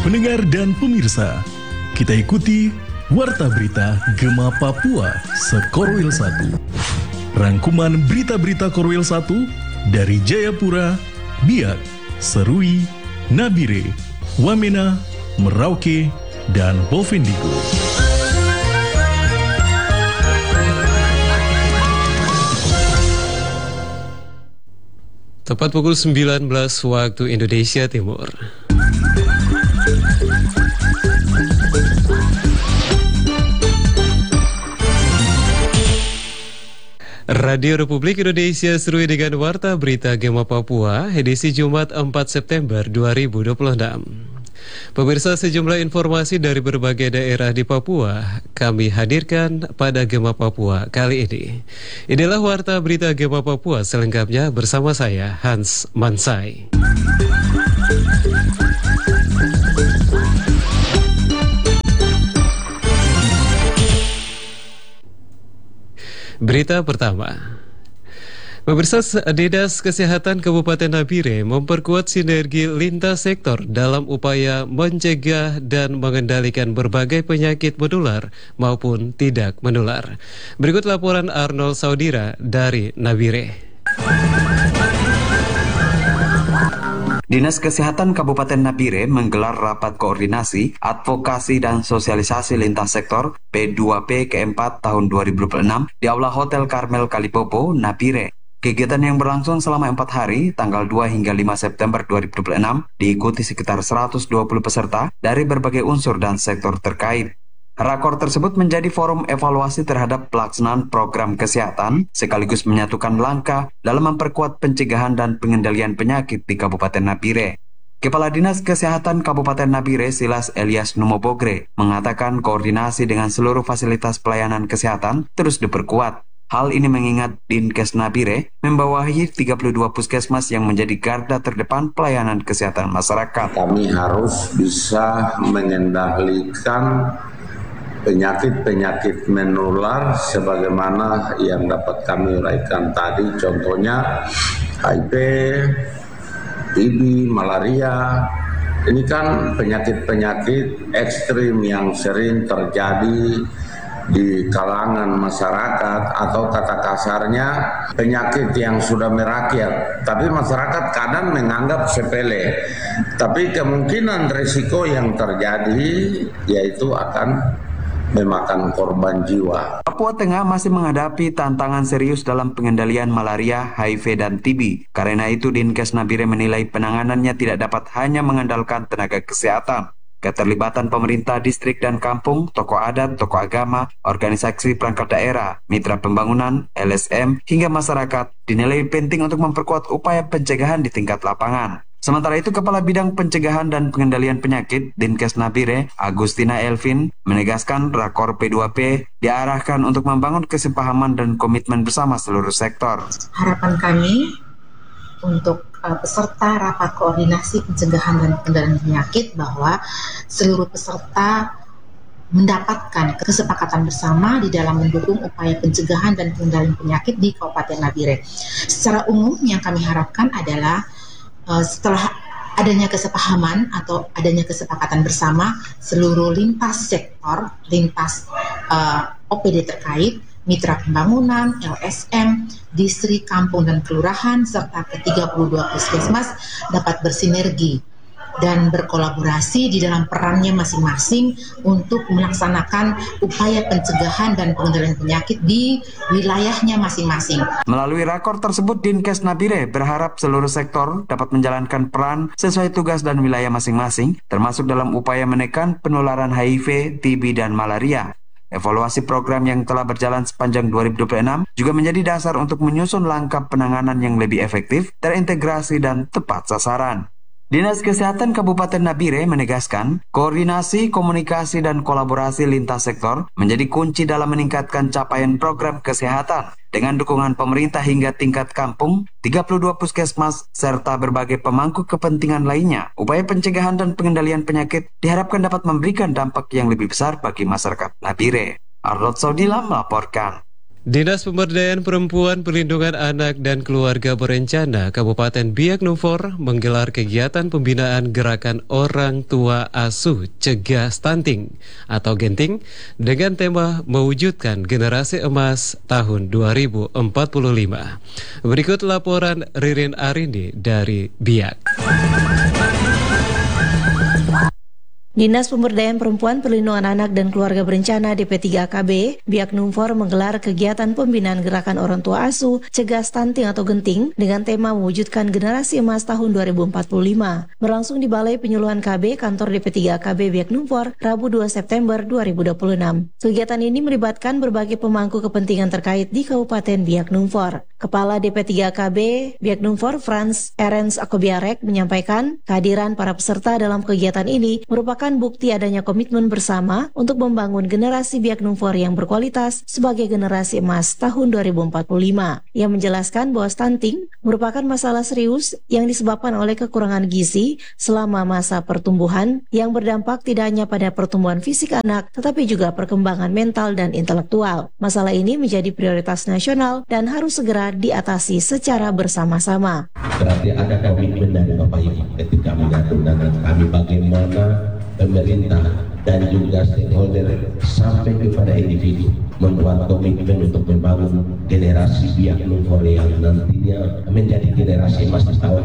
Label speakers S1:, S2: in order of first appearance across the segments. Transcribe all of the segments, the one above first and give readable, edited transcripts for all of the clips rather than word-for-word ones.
S1: Pendengar dan pemirsa, kita ikuti Warta Berita Gema Papua Sekorwil 1. Rangkuman berita-berita Korwil 1 dari Jayapura, Biak, Serui, Nabire, Wamena, Merauke, dan Bovendigul.
S2: Tepat pukul 19 waktu Indonesia Timur. Radio Republik Indonesia serui dengan Warta Berita Gema Papua, edisi Jumat 4 September 2026. Pemirsa, sejumlah informasi dari berbagai daerah di Papua kami hadirkan pada Gema Papua kali ini. Inilah Warta Berita Gema Papua selengkapnya bersama saya, Hans Mansai. Berita pertama. Pemirsa, Dinas Kesehatan Kabupaten Nabire memperkuat sinergi lintas sektor dalam upaya mencegah dan mengendalikan berbagai penyakit menular maupun tidak menular. Berikut laporan Arnold Saudira dari Nabire.
S3: Dinas Kesehatan Kabupaten Nabire menggelar rapat koordinasi, advokasi dan sosialisasi lintas sektor P2P ke-4 tahun 2026 di Aula Hotel Karmel Kalipopo, Nabire. Kegiatan yang berlangsung selama 4 hari, tanggal 2 hingga 5 September 2026, diikuti sekitar 120 peserta dari berbagai unsur dan sektor terkait. Rakor tersebut menjadi forum evaluasi terhadap pelaksanaan program kesehatan sekaligus menyatukan langkah dalam memperkuat pencegahan dan pengendalian penyakit di Kabupaten Nabire. Kepala Dinas Kesehatan Kabupaten Nabire, Silas Elias Numobogre, mengatakan koordinasi dengan seluruh fasilitas pelayanan kesehatan terus diperkuat. Hal ini mengingat Dinkes Nabire membawahi 32 puskesmas yang menjadi garda terdepan pelayanan kesehatan masyarakat.
S4: Kami harus bisa mengendalikan penyakit-penyakit menular sebagaimana yang dapat kami uraikan tadi, contohnya HIV, TB, malaria. Ini kan penyakit-penyakit ekstrim yang sering terjadi di kalangan masyarakat, atau kata kasarnya penyakit yang sudah merakyat, tapi masyarakat kadang menganggap sepele, tapi kemungkinan risiko yang terjadi yaitu akan memakan korban jiwa.
S3: Papua Tengah masih menghadapi tantangan serius dalam pengendalian malaria, HIV, dan TB. Karena itu, Dinkes Nabire menilai penanganannya tidak dapat hanya mengandalkan tenaga kesehatan. Keterlibatan pemerintah distrik dan kampung, tokoh adat, tokoh agama, organisasi perangkat daerah, mitra pembangunan, LSM, hingga masyarakat dinilai penting untuk memperkuat upaya pencegahan di tingkat lapangan. Sementara itu, Kepala Bidang Pencegahan dan Pengendalian Penyakit Dinkes Nabire, Agustina Elvin, menegaskan rakor P2P diarahkan untuk membangun kesepahaman dan komitmen bersama seluruh sektor.
S5: Harapan kami untuk peserta rapat koordinasi pencegahan dan pengendalian penyakit bahwa seluruh peserta mendapatkan kesepakatan bersama di dalam mendukung upaya pencegahan dan pengendalian penyakit di Kabupaten Nabire. Secara umum yang kami harapkan adalah setelah adanya kesepahaman atau adanya kesepakatan bersama seluruh lintas sektor, lintas OPD terkait, mitra pembangunan, LSM, distrik, kampung, dan kelurahan, serta ke-32 puskesmas dapat bersinergi dan berkolaborasi di dalam perannya masing-masing untuk melaksanakan upaya pencegahan dan pengendalian penyakit di wilayahnya masing-masing.
S3: Melalui rakor tersebut, Dinkes Nabire berharap seluruh sektor dapat menjalankan peran sesuai tugas dan wilayah masing-masing, termasuk dalam upaya menekan penularan HIV, TB, dan malaria. Evaluasi program yang telah berjalan sepanjang 2026 juga menjadi dasar untuk menyusun langkah penanganan yang lebih efektif, terintegrasi, dan tepat sasaran. Dinas Kesehatan Kabupaten Nabire menegaskan, koordinasi, komunikasi, dan kolaborasi lintas sektor menjadi kunci dalam meningkatkan capaian program kesehatan. Dengan dukungan pemerintah hingga tingkat kampung, 32 puskesmas, serta berbagai pemangku kepentingan lainnya, upaya pencegahan dan pengendalian penyakit diharapkan dapat memberikan dampak yang lebih besar bagi masyarakat Nabire. Arnold Saudila melaporkan.
S2: Dinas Pemberdayaan Perempuan, Perlindungan Anak dan Keluarga Berencana Kabupaten Biak Numfor menggelar kegiatan pembinaan gerakan orang tua asuh cegah stunting atau genting dengan tema mewujudkan generasi emas tahun 2045. Berikut laporan Ririn Arini dari Biak.
S6: Dinas Pemberdayaan Perempuan, Perlindungan Anak dan Keluarga Berencana DP3KB Biak Numfor menggelar kegiatan pembinaan gerakan orang tua asuh cegah stunting atau genting dengan tema mewujudkan generasi emas tahun 2045. Berlangsung di Balai Penyuluhan KB kantor DP3KB Biak Numfor Rabu 2 September 2026. Kegiatan ini melibatkan berbagai pemangku kepentingan terkait di Kabupaten Biak Numfor. Kepala DP3KB Biak Numfor Frans Erens Akobiarek menyampaikan kehadiran para peserta dalam kegiatan ini merupakan bukti adanya komitmen bersama untuk membangun generasi Biak Numfor yang berkualitas sebagai generasi emas tahun 2045. Ia menjelaskan bahwa stunting merupakan masalah serius yang disebabkan oleh kekurangan gizi selama masa pertumbuhan yang berdampak tidak hanya pada pertumbuhan fisik anak tetapi juga perkembangan mental dan intelektual. Masalah ini menjadi prioritas nasional dan harus segera diatasi secara bersama-sama.
S7: Berarti ada komitmen dari Bapak Ibu ketika mengatur dan kami bagaimana pemerintah dan juga stakeholder sampai kepada individu membuat komitmen untuk membangun generasi Biak Numfor yang nantinya menjadi generasi emas di tahun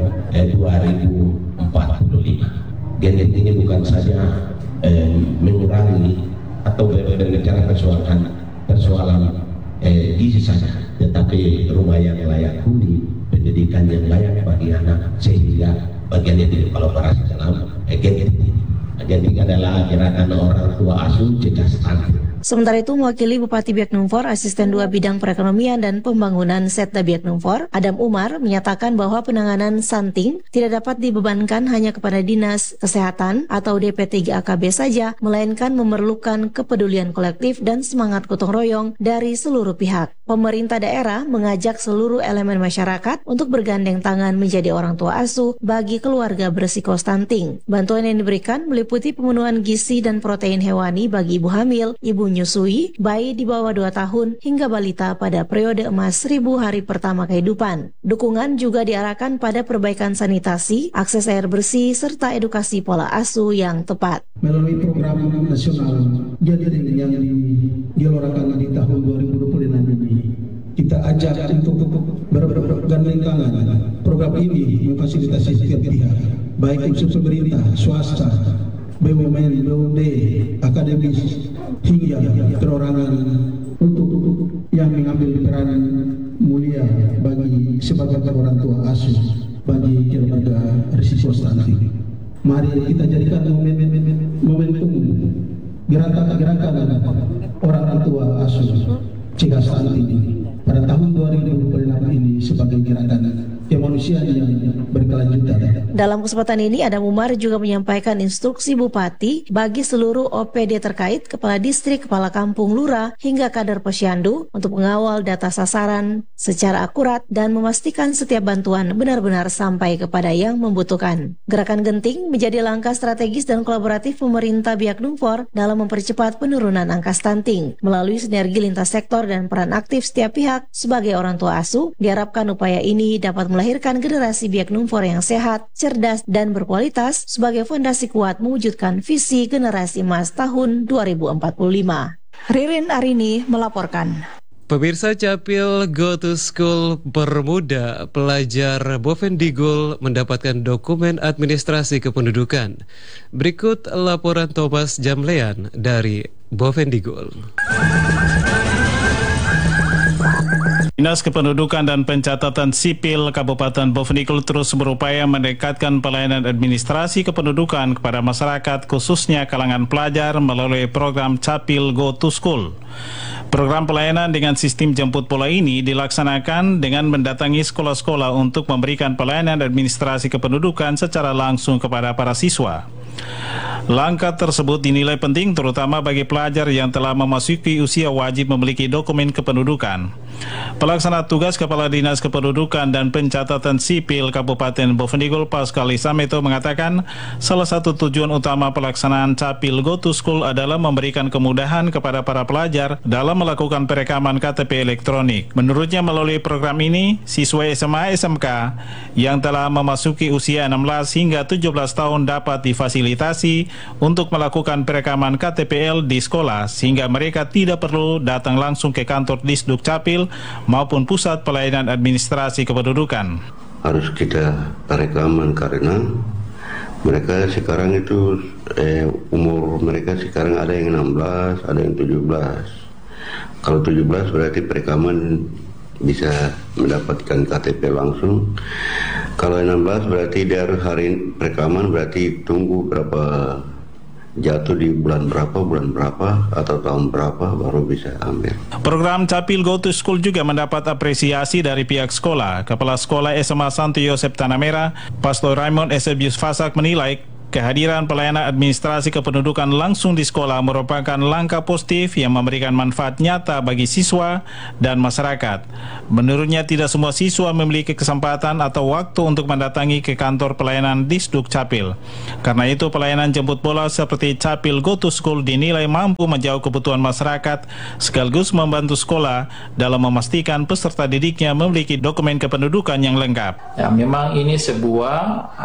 S7: 2045. Genet ini bukan saja mengurangi atau berbicara persoalan gizi saja, tetapi rumah yang layak huni, pendidikan yang layak bagi anak, sehingga bagian yang dikolaborasi dalam genet ini. Jadi adalah gerakan orang tua asuh cegah stunting.
S6: Sementara itu, mewakili Bupati Biak Numfor, Asisten 2 Bidang Perekonomian dan Pembangunan Setda Biak Numfor, Adam Umar, menyatakan bahwa penanganan stunting tidak dapat dibebankan hanya kepada Dinas Kesehatan atau DP3KB saja, melainkan memerlukan kepedulian kolektif dan semangat gotong royong dari seluruh pihak. Pemerintah daerah mengajak seluruh elemen masyarakat untuk bergandeng tangan menjadi orang tua asuh bagi keluarga berisiko stunting. Bantuan yang diberikan meliputi pemenuhan gizi dan protein hewani bagi ibu hamil, ibu menyusui, bayi di bawah 2 tahun hingga balita pada periode emas 1000 hari pertama kehidupan. Dukungan juga diarahkan pada perbaikan sanitasi, akses air bersih, serta edukasi pola asuh yang tepat.
S8: Melalui program nasional Jadiring yang digelorkan di tahun 2026 ini, kita ajak untuk bergandeng tangan. Program ini memfasilitasi setiap pihak, baik unsur pemerintah, swasta, BUMN, BUMD, akademis, hingga perorangan untuk yang mengambil peran mulia bagi sebagai orang tua asuh bagi keluarga risiko stunting. Mari kita jadikan momentum gerakan orang tua asuh cegah stunting pada tahun 2026 ini sebagai gerakan kemanusiaan yang berkelanjutan.
S6: Dalam kesempatan ini, Adam Umar juga menyampaikan instruksi Bupati bagi seluruh OPD terkait, Kepala Distrik, Kepala Kampung, Lurah, hingga kader Posyandu untuk mengawal data sasaran secara akurat dan memastikan setiap bantuan benar-benar sampai kepada yang membutuhkan. Gerakan genting menjadi langkah strategis dan kolaboratif pemerintah Biak Numfor dalam mempercepat penurunan angka stunting. Melalui sinergi lintas sektor dan peran aktif setiap pihak sebagai orang tua asuh, diharapkan upaya ini dapat melahirkan generasi Biak Numfor yang sehat, cerdas, dan berkualitas sebagai fondasi kuat mewujudkan visi generasi emas tahun 2045. Ririn Arini melaporkan.
S2: Pemirsa, Capil Go to School Permuda pelajar Bovendigul mendapatkan dokumen administrasi kependudukan. Berikut laporan Thomas Jamlean dari Bovendigul.
S9: Dinas Kependudukan dan Pencatatan Sipil Kabupaten Bovendigul terus berupaya mendekatkan pelayanan administrasi kependudukan kepada masyarakat, khususnya kalangan pelajar melalui program Capil Go to School. Program pelayanan dengan sistem jemput bola ini dilaksanakan dengan mendatangi sekolah-sekolah untuk memberikan pelayanan administrasi kependudukan secara langsung kepada para siswa. Langkah tersebut dinilai penting terutama bagi pelajar yang telah memasuki usia wajib memiliki dokumen kependudukan. Pelaksana tugas Kepala Dinas Kependudukan dan Pencatatan Sipil Kabupaten Bovendigul Pascal Isameto mengatakan salah satu tujuan utama pelaksanaan Capil Go to School adalah memberikan kemudahan kepada para pelajar dalam melakukan perekaman KTP elektronik. Menurutnya melalui program ini, siswa SMA SMK yang telah memasuki usia 16 hingga 17 tahun dapat difasilitasi untuk melakukan perekaman KTPL di sekolah sehingga mereka tidak perlu datang langsung ke kantor Disduk Capil maupun pusat pelayanan administrasi kependudukan.
S10: Harus kita perekaman karena mereka sekarang itu umur mereka sekarang ada yang 16, ada yang 17. Kalau 17 berarti perekaman bisa mendapatkan KTP langsung. Kalau 16 berarti dia harus hari perekaman, berarti tunggu berapa jatuh di bulan berapa atau tahun berapa baru bisa ambil.
S9: Program Capil Go to School juga mendapat apresiasi dari pihak sekolah. Kepala Sekolah SMA Santo Yosep Tanah Merah, Pastor Raymond Eusebius Fasak menilai kehadiran pelayanan administrasi kependudukan langsung di sekolah merupakan langkah positif yang memberikan manfaat nyata bagi siswa dan masyarakat. Menurutnya tidak semua siswa memiliki kesempatan atau waktu untuk mendatangi ke kantor pelayanan Disduk Capil. Karena itu pelayanan jemput bola seperti Capil Go to School dinilai mampu menjawab kebutuhan masyarakat sekaligus membantu sekolah dalam memastikan peserta didiknya memiliki dokumen kependudukan yang lengkap.
S11: Ya, memang ini sebuah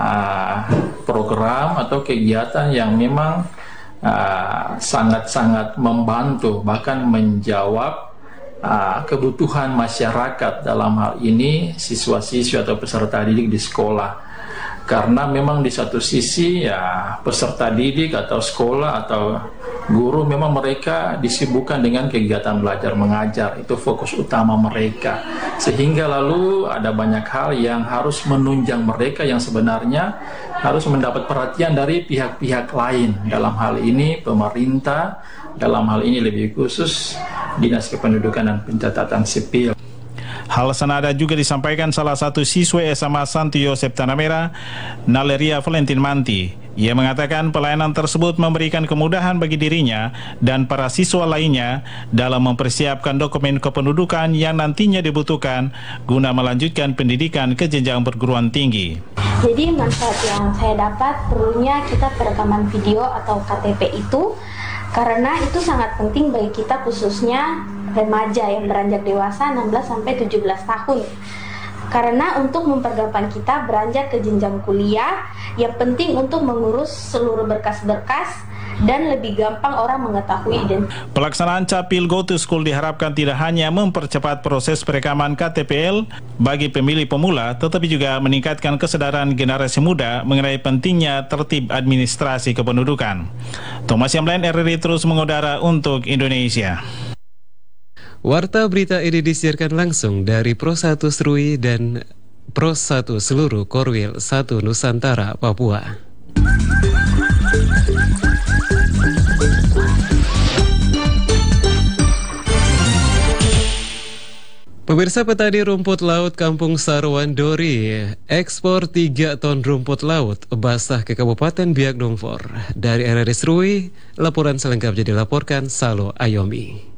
S11: program atau kegiatan yang memang sangat-sangat membantu bahkan menjawab kebutuhan masyarakat, dalam hal ini siswa-siswi atau peserta didik di sekolah. Karena memang di satu sisi ya peserta didik atau sekolah atau guru memang mereka disibukkan dengan kegiatan belajar mengajar, itu fokus utama mereka, sehingga lalu ada banyak hal yang harus menunjang mereka yang sebenarnya harus mendapat perhatian dari pihak-pihak lain, dalam hal ini pemerintah, dalam hal ini lebih khusus Dinas Kependudukan dan Pencatatan Sipil.
S9: Hal senada juga disampaikan salah satu siswa SMA Santo Yosep Tanah Merah, Naleria Valentin Manti. Ia mengatakan pelayanan tersebut memberikan kemudahan bagi dirinya dan para siswa lainnya dalam mempersiapkan dokumen kependudukan yang nantinya dibutuhkan guna melanjutkan pendidikan ke jenjang perguruan tinggi.
S12: Jadi manfaat yang saya dapat perlunya kita perekaman video atau KTP itu, karena itu sangat penting bagi kita khususnya remaja yang beranjak dewasa 16-17 tahun. Karena untuk mempergampang kita beranjak ke jenjang kuliah, yang penting untuk mengurus seluruh berkas-berkas dan lebih gampang orang mengetahui identitas.
S9: Pelaksanaan Capil Go to School diharapkan tidak hanya mempercepat proses perekaman KTPL bagi pemilih pemula, tetapi juga meningkatkan kesadaran generasi muda mengenai pentingnya tertib administrasi kependudukan. Thomas Yamlen, RRI terus mengudara untuk Indonesia.
S2: Warta berita ini disiarkan langsung dari Pro 1 Serui dan Pro 1 seluruh Korwil 1 Nusantara, Papua. Pemirsa, petani rumput laut Kampung Sarwandori ekspor 3 ton rumput laut basah ke Kabupaten Biak Numfor. Dari RRI Serui, laporan selengkapnya dilaporkan Salo Ayomi.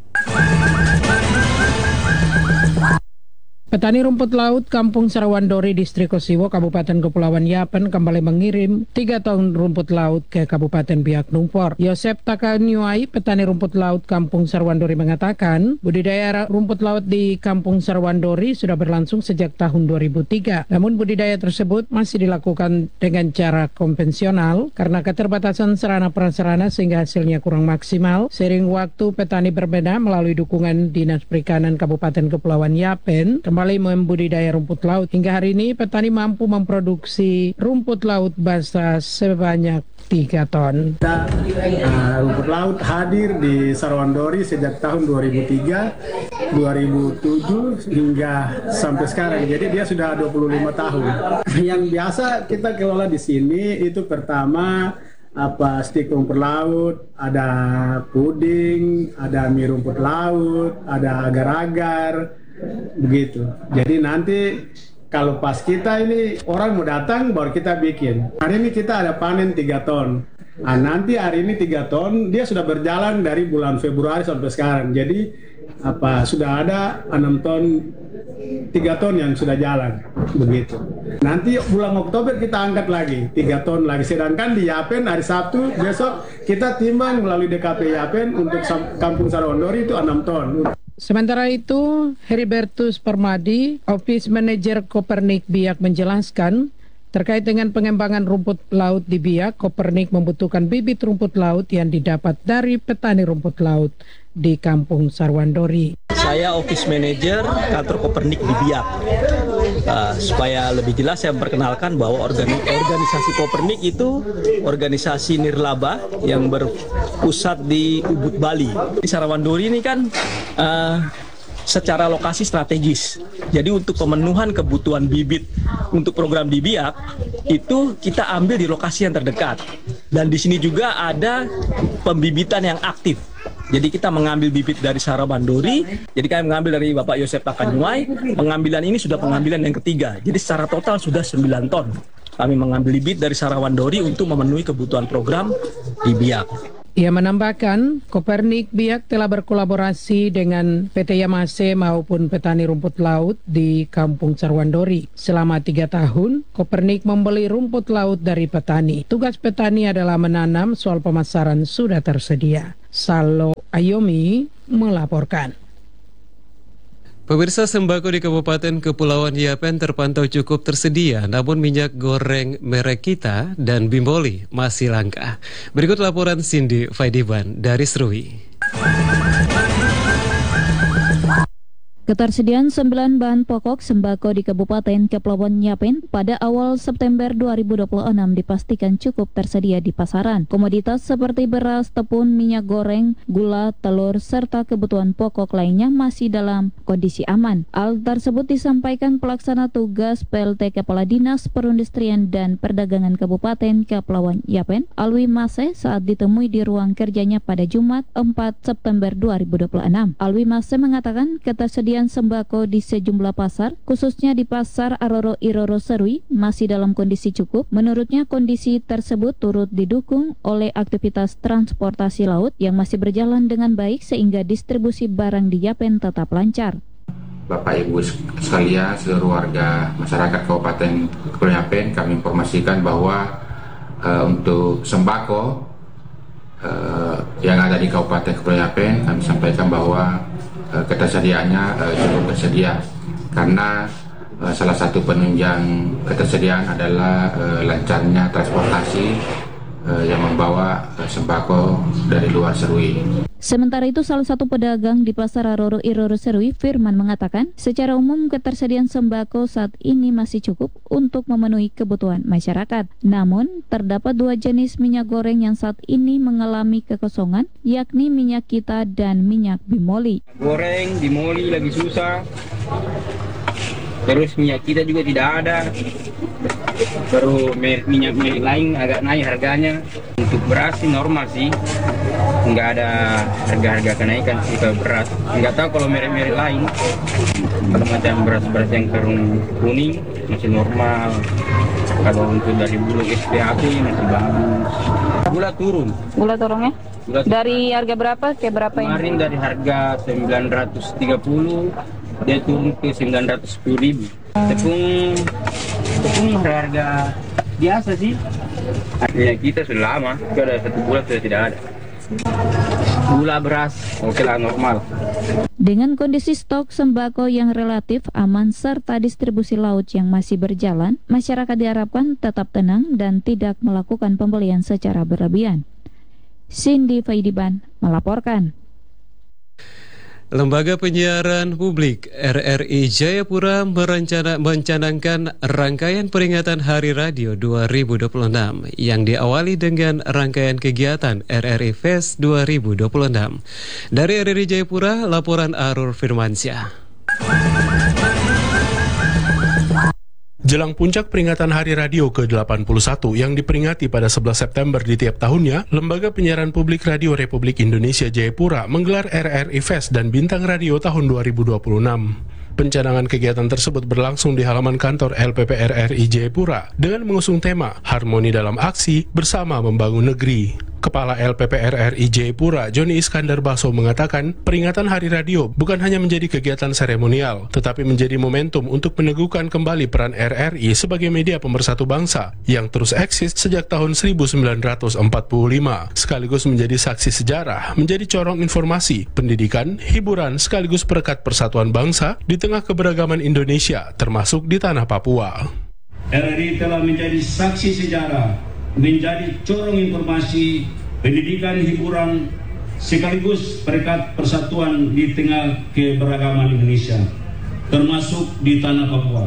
S13: Petani rumput laut Kampung Sarwandori, Distrik Kosiwo, Kabupaten Kepulauan Yapen kembali mengirim 3 ton rumput laut ke Kabupaten Biak Numfor. Yosep Takanyuai, petani rumput laut Kampung Sarwandori mengatakan, budidaya rumput laut di Kampung Sarwandori sudah berlangsung sejak tahun 2003. Namun budidaya tersebut masih dilakukan dengan cara konvensional karena keterbatasan sarana prasarana sehingga hasilnya kurang maksimal. Seiring waktu, petani berbeda melalui dukungan Dinas Perikanan Kabupaten Kepulauan Yapen kembali membudidaya rumput laut. Hingga hari ini petani mampu memproduksi rumput laut basah sebanyak 3 ton.
S14: Rumput laut hadir di Sarwandori sejak tahun 2003, 2007 hingga sampai sekarang. Jadi dia sudah 25 tahun. Yang biasa kita kelola di sini itu pertama stik rumput laut, ada puding, ada mie rumput laut, ada agar-agar, begitu. Jadi nanti kalau pas kita ini orang mau datang baru kita bikin. Hari ini kita ada panen 3 ton. Nanti hari ini 3 ton, dia sudah berjalan dari bulan Februari sampai sekarang. Jadi sudah ada 6 ton, 3 ton yang sudah jalan begitu. Nanti bulan Oktober kita angkat lagi 3 ton lagi. Sedangkan di Yapen hari Sabtu besok kita timbang melalui DKP Yapen untuk Kampung Sarwandori itu 6 ton.
S13: Sementara itu, Heribertus Permadi, Office Manager Kopernik Biak menjelaskan, terkait dengan pengembangan rumput laut di Biak, Kopernik membutuhkan bibit rumput laut yang didapat dari petani rumput laut di Kampung Sarwandori.
S15: Saya Office Manager kantor Kopernik di Biak. Supaya lebih jelas saya perkenalkan bahwa organisasi Kopernik itu organisasi nirlaba yang berpusat di Ubud, Bali. Di Sarwandori ini kan secara lokasi strategis. Jadi untuk pemenuhan kebutuhan bibit untuk program di Biak itu kita ambil di lokasi yang terdekat. Dan di sini juga ada pembibitan yang aktif. Jadi kita mengambil bibit dari Sarwandori, jadi kami mengambil dari Bapak Yosep Takanyuai, pengambilan ini sudah pengambilan yang ketiga. Jadi secara total sudah 9 ton. Kami mengambil bibit dari Sarwandori untuk memenuhi kebutuhan program di Biak.
S13: Ia menambahkan, Kopernik Biak telah berkolaborasi dengan PT Yamase maupun petani rumput laut di Kampung Sarwandori. Selama 3 tahun, Kopernik membeli rumput laut dari petani. Tugas petani adalah menanam, soal pemasaran sudah tersedia. Salo Ayomi melaporkan.
S2: Pemirsa, sembako di Kabupaten Kepulauan Yapen terpantau cukup tersedia, namun minyak goreng merek Kita dan Bimboli masih langka. Berikut laporan Cindy Faidiban dari Serui.
S16: Ketersediaan 9 bahan pokok sembako di Kabupaten Kepulauan Yapen pada awal September 2026 dipastikan cukup tersedia di pasaran. Komoditas seperti beras, tepung, minyak goreng, gula, telur, serta kebutuhan pokok lainnya masih dalam kondisi aman. Hal tersebut disampaikan pelaksana tugas PLT Kepala Dinas Perindustrian dan Perdagangan Kabupaten Kepulauan Yapen, Alwi Mase, saat ditemui di ruang kerjanya pada Jumat 4 September 2026. Alwi Mase mengatakan ketersediaan sembako di sejumlah pasar, khususnya di pasar Aroro Iroro Serui, masih dalam kondisi cukup. Menurutnya kondisi tersebut turut didukung oleh aktivitas transportasi laut yang masih berjalan dengan baik sehingga distribusi barang di Yapen tetap lancar.
S17: Bapak Ibu sekalian, seluruh warga masyarakat Kabupaten Kepulauan Yapen, kami informasikan bahwa untuk sembako yang ada di Kabupaten Kepulauan Yapen, kami sampaikan bahwa ketersediaannya cukup tersedia karena salah satu penunjang ketersediaan adalah lancarnya transportasi yang membawa sembako dari luar Serui.
S16: Sementara itu, salah satu pedagang di pasar Aroro Iroro Serui, Firman, mengatakan secara umum ketersediaan sembako saat ini masih cukup untuk memenuhi kebutuhan masyarakat. Namun, terdapat 2 jenis minyak goreng yang saat ini mengalami kekosongan, yakni minyak Kita dan minyak Bimoli.
S18: Goreng, Bimoli lagi susah. Terus minyak Kita juga tidak ada. Baru minyak lain agak naik harganya. Untuk beras sih normal sih, nggak ada harga-harga kenaikan sih kalau beras. Nggak tahu kalau merek-merek lain. Kalau macam beras-beras yang kuning masih normal. Kalau untuk dari bulog SPAP masih bagus. Gula turun.
S16: Gula turunnya? Dari harga berapa ke berapa ini?
S18: Kemarin dari harga 930 dia turun ke 910.000. Tepung harga biasa sih. Artinya kita sudah lama, sudah 1 bulan sudah tidak ada. Gula beras, oke lah, normal.
S16: Dengan kondisi stok sembako yang relatif aman serta distribusi laut yang masih berjalan, masyarakat diharapkan tetap tenang dan tidak melakukan pembelian secara berlebihan. Cindy Faidiban melaporkan.
S2: Lembaga Penyiaran Publik RRI Jayapura mencanangkan rangkaian peringatan Hari Radio 2026 yang diawali dengan rangkaian kegiatan RRI Fest 2026. Dari RRI Jayapura, laporan Arur Firmansyah.
S19: Jelang puncak peringatan Hari Radio ke-81 yang diperingati pada 11 September di tiap tahunnya, Lembaga Penyiaran Publik Radio Republik Indonesia Jayapura menggelar RRI Fest dan Bintang Radio tahun 2026. Pencanangan kegiatan tersebut berlangsung di halaman kantor LPP RRI Jayapura dengan mengusung tema Harmoni dalam Aksi Bersama Membangun Negeri. Kepala LPP RRI Jayapura, Joni Iskandar Baso mengatakan, peringatan Hari Radio bukan hanya menjadi kegiatan seremonial, tetapi menjadi momentum untuk meneguhkan kembali peran RRI sebagai media pemersatu bangsa yang terus eksis sejak tahun 1945, sekaligus menjadi saksi sejarah, menjadi corong informasi, pendidikan, hiburan, sekaligus perekat persatuan bangsa di tengah keberagaman Indonesia, termasuk di tanah Papua.
S20: RRI telah menjadi saksi sejarah, menjadi corong informasi, pendidikan, hiburan, sekaligus perekat persatuan di tengah keberagaman Indonesia, termasuk di tanah Papua.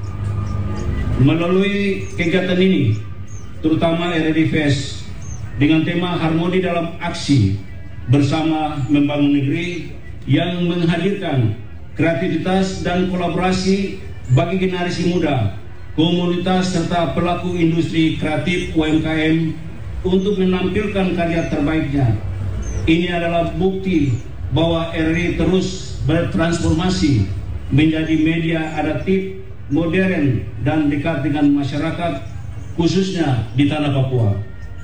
S20: Melalui kegiatan ini, terutama RRI Fest, dengan tema Harmoni dalam Aksi bersama membangun negeri yang menghadirkan kreativitas dan kolaborasi bagi generasi muda, komunitas serta pelaku industri kreatif UMKM untuk menampilkan karya terbaiknya. Ini adalah bukti bahwa RRI terus bertransformasi menjadi media adaptif, modern, dan dekat dengan masyarakat, khususnya di tanah Papua.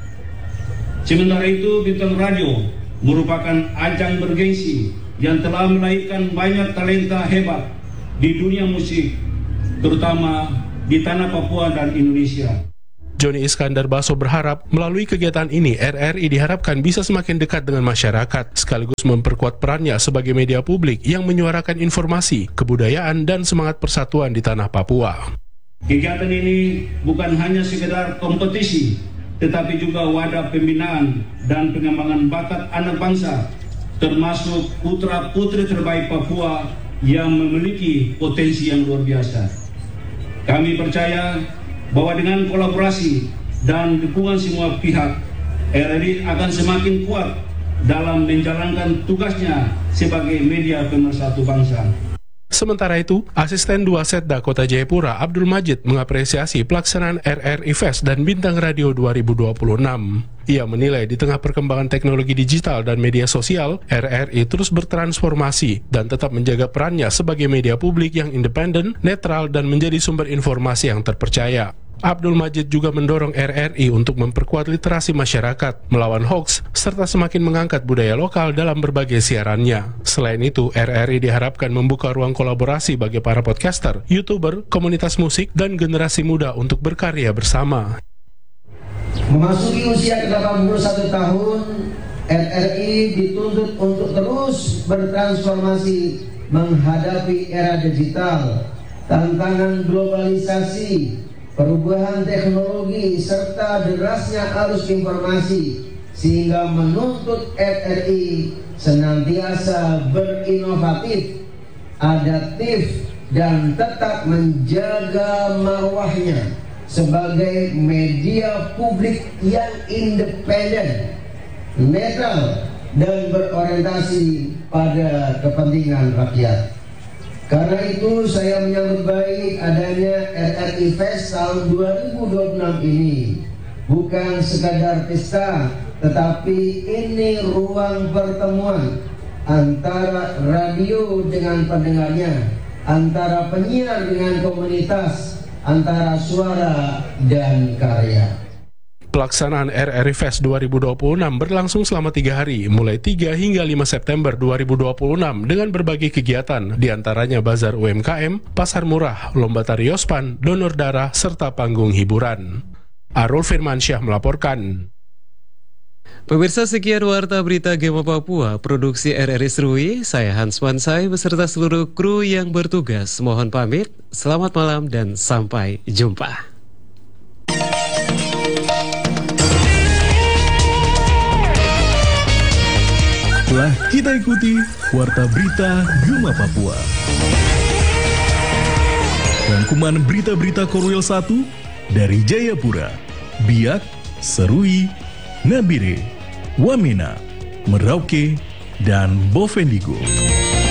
S20: Sementara itu, Bintang Radio merupakan ajang bergengsi yang telah melahirkan banyak talenta hebat di dunia musik, terutama di tanah Papua dan Indonesia.
S19: Joni Iskandar Baso berharap melalui kegiatan ini RRI diharapkan bisa semakin dekat dengan masyarakat, sekaligus memperkuat perannya sebagai media publik yang menyuarakan informasi, kebudayaan, dan semangat persatuan di tanah Papua.
S20: Kegiatan ini bukan hanya sekedar kompetisi, tetapi juga wadah pembinaan dan pengembangan bakat anak bangsa, termasuk putra-putri terbaik Papua yang memiliki potensi yang luar biasa. Kami percaya bahwa dengan kolaborasi dan dukungan semua pihak, RRI akan semakin kuat dalam menjalankan tugasnya sebagai media pemersatu bangsa.
S19: Sementara itu, Asisten 2 Setda Kota Jayapura, Abdul Majid, mengapresiasi pelaksanaan RRI Fest dan Bintang Radio 2026. Ia menilai di tengah perkembangan teknologi digital dan media sosial, RRI terus bertransformasi dan tetap menjaga perannya sebagai media publik yang independen, netral, dan menjadi sumber informasi yang terpercaya. Abdul Majid juga mendorong RRI untuk memperkuat literasi masyarakat, melawan hoaks, serta semakin mengangkat budaya lokal dalam berbagai siarannya. Selain itu, RRI diharapkan membuka ruang kolaborasi bagi para podcaster, YouTuber, komunitas musik, dan generasi muda untuk berkarya bersama.
S21: Memasuki usia ke-81 tahun, RRI dituntut untuk terus bertransformasi menghadapi era digital, tantangan globalisasi, perubahan teknologi, serta derasnya arus informasi, sehingga menuntut RRI senantiasa berinovatif, adaptif, dan tetap menjaga marwahnya sebagai media publik yang independen, netral, dan berorientasi pada kepentingan rakyat. Karena itu saya menyambut baik adanya RRI Fest tahun 2026 ini. Bukan sekadar pesta, tetapi ini ruang pertemuan antara radio dengan pendengarnya, antara penyiar dengan komunitas, antara suara dan karya.
S19: Pelaksanaan RRI Fest 2026 berlangsung selama 3 hari, mulai 3 hingga 5 September 2026 dengan berbagai kegiatan, diantaranya bazar UMKM, pasar murah, lomba tari yospan, donor darah, serta panggung hiburan. Arul Firmansyah melaporkan.
S2: Pemirsa, sekian Warta Berita Gema Papua, produksi RRI Serui, saya Hans Mansai beserta seluruh kru yang bertugas. Mohon pamit, selamat malam dan sampai jumpa.
S1: Telah kita ikuti Warta Berita Gema Papua. Rangkuman berita-berita Korwil 1 dari Jayapura, Biak, Serui, Nabire, Wamena, Merauke, dan Bovendigul.